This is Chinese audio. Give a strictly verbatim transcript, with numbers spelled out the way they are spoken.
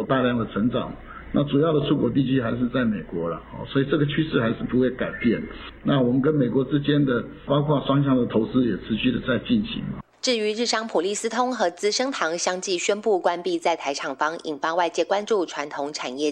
大量的成长。那主要的出口地区还是在美国了，所以这个趋势还是不会改变。那我们跟美国之间的包括双向的投资也持续的在进行。 至于日商普利司通和资生堂相继宣布关闭在台厂房，引发外界关注传统产业